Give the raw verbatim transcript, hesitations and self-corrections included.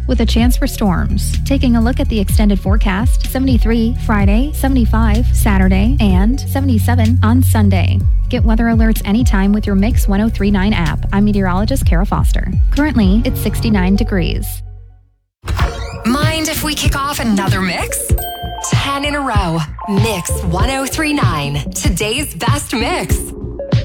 with a chance for storms. Taking a look at the extended forecast, seventy-three Friday, seventy-five Saturday, and seventy-seven on Sunday. Get weather alerts anytime with your Mix ten thirty-nine app. I'm meteorologist Kara Foster. Currently, it's sixty-nine degrees. Mind if we kick off another mix? ten in a row. Mix ten thirty-nine. Today's best mix.